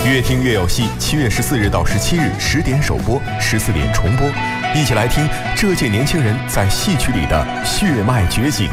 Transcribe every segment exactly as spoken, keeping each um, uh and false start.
越听越有戏，七月十四日到十七日十点首播，十四点重播，一起来听这届年轻人在戏曲里的血脉觉醒。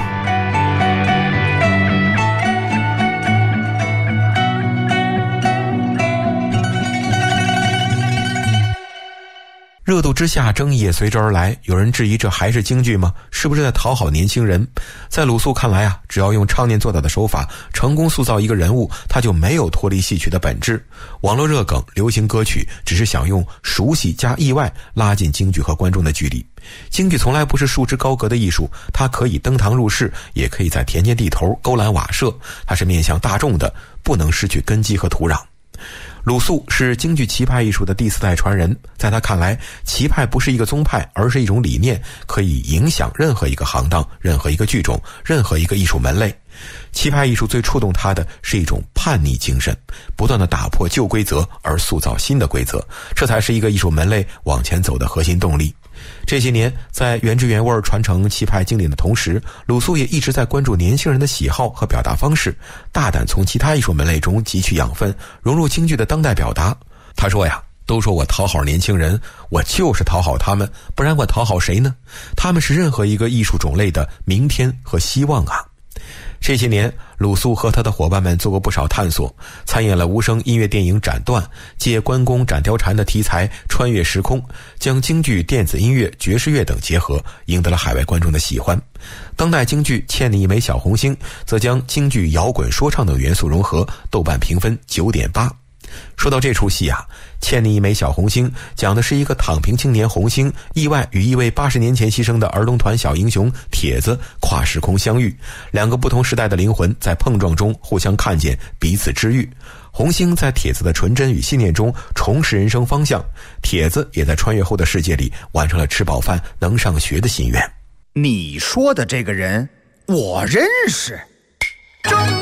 热度之下，争议也随之而来。有人质疑这还是京剧吗？是不是在讨好年轻人？在鲁肃看来啊，只要用唱念做到的手法成功塑造一个人物，他就没有脱离戏曲的本质。网络热梗、流行歌曲只是想用熟悉加意外拉近京剧和观众的距离。京剧从来不是束之高阁的艺术，它可以登堂入室，也可以在田间地头勾栏瓦舍，它是面向大众的，不能失去根基和土壤。鲁肃是京剧齐派艺术的第四代传人，在他看来，齐派不是一个宗派，而是一种理念，可以影响任何一个行当、任何一个剧种、任何一个艺术门类。齐派艺术最触动他的是一种叛逆精神，不断地打破旧规则而塑造新的规则，这才是一个艺术门类往前走的核心动力。这些年，在原汁原味传承齐派经典的同时，鲁肃也一直在关注年轻人的喜好和表达方式，大胆从其他艺术门类中汲取养分，融入京剧的当代表达。他说呀，都说我讨好年轻人，我就是讨好他们，不然我讨好谁呢？他们是任何一个艺术种类的明天和希望啊。这些年，鲁肃和他的伙伴们做过不少探索，参演了无声音乐电影《斩断》，借关公斩貂蝉的题材穿越时空，将京剧、电子音乐、爵士乐等结合，赢得了海外观众的喜欢。当代京剧《欠你一枚小红星》则将京剧、摇滚、说唱等元素融合，豆瓣评分 九点八。说到这出戏啊，欠你一枚小红星讲的是一个躺平青年红星意外与一位八十年前牺牲的儿童团小英雄铁子跨时空相遇，两个不同时代的灵魂在碰撞中互相看见，彼此治愈。红星在铁子的纯真与信念中重拾人生方向，铁子也在穿越后的世界里完成了吃饱饭能上学的心愿。 你说的这个人我认识。中